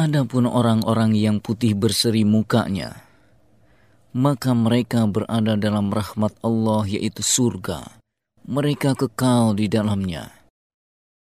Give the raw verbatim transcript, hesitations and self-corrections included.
Adapun orang-orang yang putih berseri mukanya, maka mereka berada dalam rahmat Allah, yaitu surga. Mereka kekal di dalamnya.